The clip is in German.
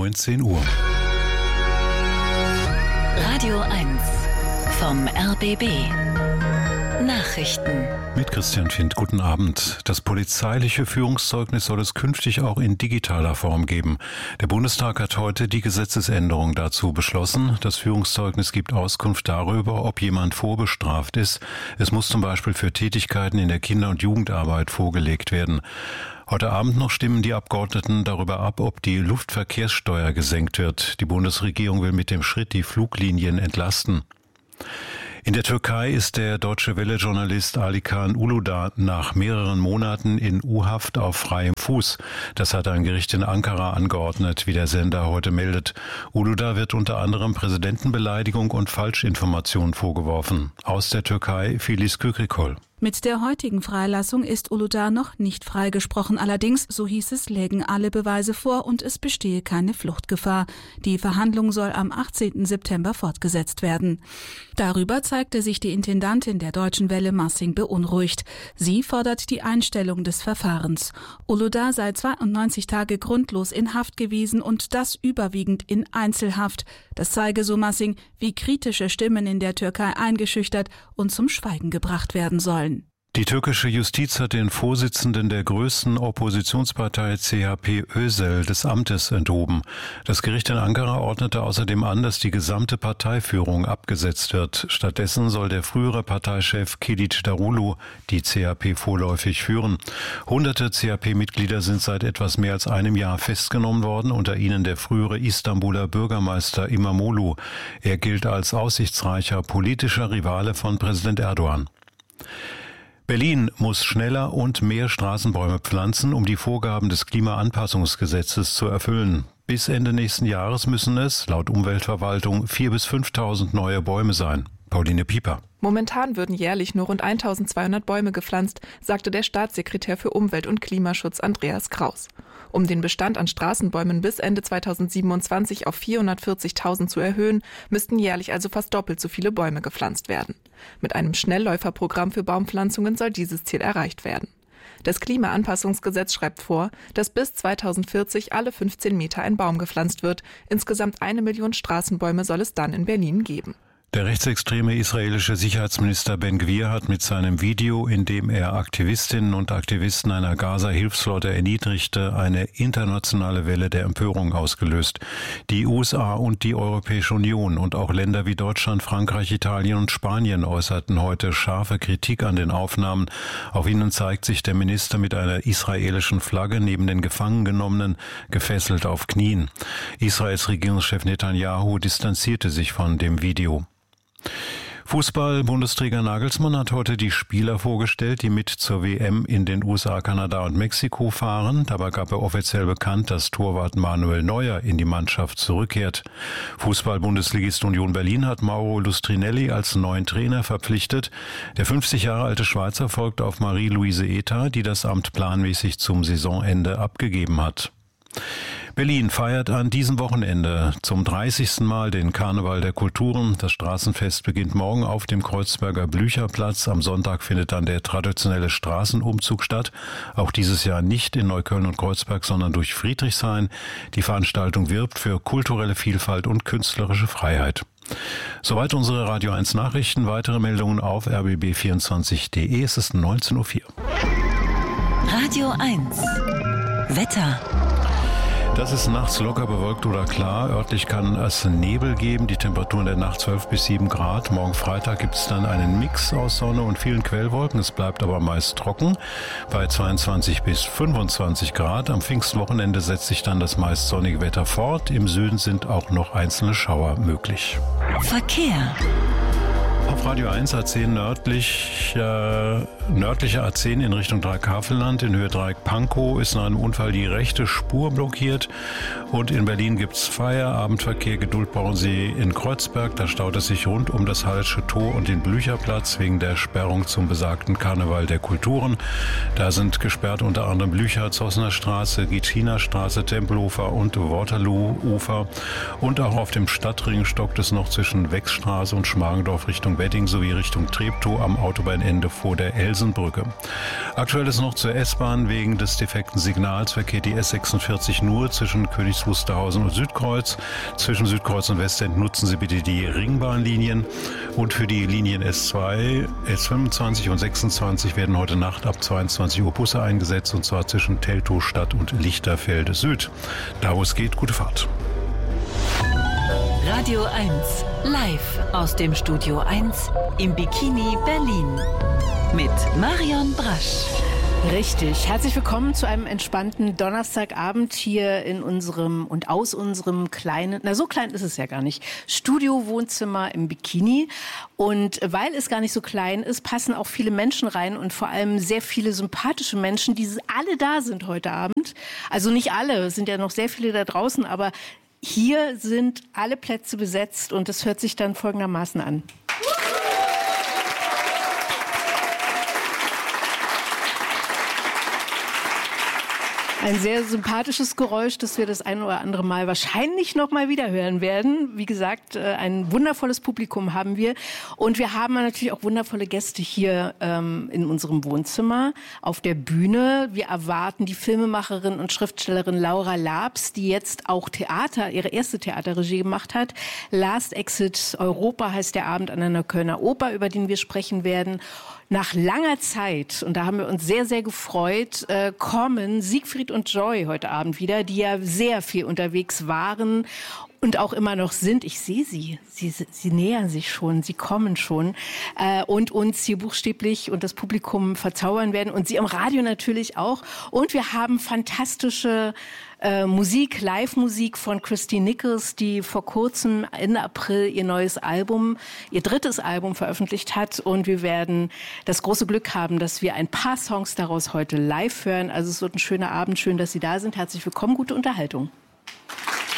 19 Uhr. Radio 1 vom RBB. Nachrichten. Mit Christian Findt, guten Abend. Das polizeiliche Führungszeugnis soll es künftig auch in digitaler Form geben. Der Bundestag hat heute die Gesetzesänderung dazu beschlossen. Das Führungszeugnis gibt Auskunft darüber, ob jemand vorbestraft ist. Es muss zum Beispiel für Tätigkeiten in der Kinder- und Jugendarbeit vorgelegt werden. Heute Abend noch stimmen die Abgeordneten darüber ab, ob die Luftverkehrssteuer gesenkt wird. Die Bundesregierung will mit dem Schritt die Fluglinien entlasten. In der Türkei ist der Deutsche Welle-Journalist Alikan Uludağ nach mehreren Monaten in U-Haft auf freiem Fuß. Das hat ein Gericht in Ankara angeordnet, wie der Sender heute meldet. Uludağ wird unter anderem Präsidentenbeleidigung und Falschinformation vorgeworfen. Aus der Türkei Filiz Kükrikol. Mit der heutigen Freilassung ist Uludağ noch nicht freigesprochen. Allerdings, so hieß es, lägen alle Beweise vor und es bestehe keine Fluchtgefahr. Die Verhandlung soll am 18. September fortgesetzt werden. Darüber zeigte sich die Intendantin der Deutschen Welle Massing beunruhigt. Sie fordert die Einstellung des Verfahrens. Uludağ sei 92 Tage grundlos in Haft gewesen und das überwiegend in Einzelhaft. Das zeige, so Massing, wie kritische Stimmen in der Türkei eingeschüchtert und zum Schweigen gebracht werden sollen. Die türkische Justiz hat den Vorsitzenden der größten Oppositionspartei CHP Özel des Amtes enthoben. Das Gericht in Ankara ordnete außerdem an, dass die gesamte Parteiführung abgesetzt wird. Stattdessen soll der frühere Parteichef Kılıçdaroğlu die CHP vorläufig führen. Hunderte CHP-Mitglieder sind seit etwas mehr als einem Jahr festgenommen worden, unter ihnen der frühere Istanbuler Bürgermeister İmamoğlu. Er gilt als aussichtsreicher politischer Rivale von Präsident Erdogan. Berlin muss schneller und mehr Straßenbäume pflanzen, um die Vorgaben des Klimaanpassungsgesetzes zu erfüllen. Bis Ende nächsten Jahres müssen es, laut Umweltverwaltung, 4.000 bis 5.000 neue Bäume sein. Pauline Pieper. Momentan würden jährlich nur rund 1.200 Bäume gepflanzt, sagte der Staatssekretär für Umwelt- und Klimaschutz Andreas Kraus. Um den Bestand an Straßenbäumen bis Ende 2027 auf 440.000 zu erhöhen, müssten jährlich also fast doppelt so viele Bäume gepflanzt werden. Mit einem Schnellläuferprogramm für Baumpflanzungen soll dieses Ziel erreicht werden. Das Klimaanpassungsgesetz schreibt vor, dass bis 2040 alle 15 Meter ein Baum gepflanzt wird. Insgesamt 1 Million Straßenbäume soll es dann in Berlin geben. Der rechtsextreme israelische Sicherheitsminister Ben Gvir hat mit seinem Video, in dem er Aktivistinnen und Aktivisten einer Gaza-Hilfsflotte erniedrigte, eine internationale Welle der Empörung ausgelöst. Die USA und die Europäische Union und auch Länder wie Deutschland, Frankreich, Italien und Spanien äußerten heute scharfe Kritik an den Aufnahmen. Auf ihnen zeigt sich der Minister mit einer israelischen Flagge neben den Gefangengenommenen gefesselt auf Knien. Israels Regierungschef Netanyahu distanzierte sich von dem Video. Fußball-Bundesträger Nagelsmann hat heute die Spieler vorgestellt, die mit zur WM in den USA, Kanada und Mexiko fahren. Dabei gab er offiziell bekannt, dass Torwart Manuel Neuer in die Mannschaft zurückkehrt. Fußball-Bundesligist Union Berlin hat Mauro Lustrinelli als neuen Trainer verpflichtet. Der 50 Jahre alte Schweizer folgt auf Marie-Louise Ether, die das Amt planmäßig zum Saisonende abgegeben hat. Berlin feiert an diesem Wochenende zum 30. Mal den Karneval der Kulturen. Das Straßenfest beginnt morgen auf dem Kreuzberger Blücherplatz. Am Sonntag findet dann der traditionelle Straßenumzug statt. Auch dieses Jahr nicht in Neukölln und Kreuzberg, sondern durch Friedrichshain. Die Veranstaltung wirbt für kulturelle Vielfalt und künstlerische Freiheit. Soweit unsere Radio 1 Nachrichten. Weitere Meldungen auf rbb24.de. Es ist 19.04 Uhr. Radio 1 Wetter. Das ist nachts locker bewölkt oder klar. Örtlich kann es Nebel geben. Die Temperaturen der Nacht 12 bis 7 Grad. Morgen Freitag gibt es dann einen Mix aus Sonne und vielen Quellwolken. Es bleibt aber meist trocken bei 22 bis 25 Grad. Am Pfingstwochenende setzt sich dann das meist sonnige Wetter fort. Im Süden sind auch noch einzelne Schauer möglich. Verkehr. Auf Radio 1 A10 nördlicher A10 in Richtung Dreieckhavelland. In Höhe Dreieck-Pankow ist nach einem Unfall die rechte Spur blockiert. Und in Berlin gibt's Feierabendverkehr. Geduld brauchen Sie in Kreuzberg. Da staut es sich rund um das Hallsche Tor und den Blücherplatz wegen der Sperrung zum besagten Karneval der Kulturen. Da sind gesperrt unter anderem Blücher, Zossener Straße, Gitschiner Straße, Tempelhofer und Waterloo-Ufer. Und auch auf dem Stadtring stockt es noch zwischen Wechsstraße und Schmargendorf Richtung Richtung Wedding sowie Richtung Treptow am Autobahnende vor der Elsenbrücke. Aktuell ist noch zur S-Bahn wegen des defekten Signals verkehrt die S46 nur zwischen Königs Wusterhausen und Südkreuz. Zwischen Südkreuz und Westend nutzen Sie bitte die Ringbahnlinien. Und für die Linien S2, S25 und 26 werden heute Nacht ab 22 Uhr Busse eingesetzt, und zwar zwischen Teltow Stadt und Lichterfelde Süd. Da wo es geht, gute Fahrt. Radio 1, live aus dem Studio 1 im Bikini Berlin mit Marion Brasch. Richtig. Herzlich willkommen zu einem entspannten Donnerstagabend hier in unserem und aus unserem kleinen, so klein ist es ja gar nicht, Studio-Wohnzimmer im Bikini. Und weil es gar nicht so klein ist, passen auch viele Menschen rein und vor allem sehr viele sympathische Menschen, die alle da sind heute Abend. Also nicht alle, es sind ja noch sehr viele da draußen, aber hier sind alle Plätze besetzt und es hört sich dann folgendermaßen an. Ein sehr sympathisches Geräusch, das wir das ein oder andere Mal wahrscheinlich noch mal wieder hören werden. Wie gesagt, ein wundervolles Publikum haben wir. Und wir haben natürlich auch wundervolle Gäste hier in unserem Wohnzimmer auf der Bühne. Wir erwarten die Filmemacherin und Schriftstellerin Laura Labs, die jetzt auch ihre erste Theaterregie gemacht hat. Last Exit Europa heißt der Abend an einer Kölner Oper, über den wir sprechen werden. Nach langer Zeit, und da haben wir uns sehr, sehr gefreut, kommen Siegfried und Joy heute Abend wieder, die ja sehr viel unterwegs waren und auch immer noch sind. Ich sehe sie. Sie nähern sich schon, sie kommen schon und uns hier buchstäblich und das Publikum verzaubern werden und sie am Radio natürlich auch. Und wir haben fantastische Musik, Live-Musik von Christine Nichols, die vor kurzem Ende April ihr drittes Album veröffentlicht hat. Und wir werden das große Glück haben, dass wir ein paar Songs daraus heute live hören. Also es wird ein schöner Abend. Schön, dass Sie da sind. Herzlich willkommen, gute Unterhaltung.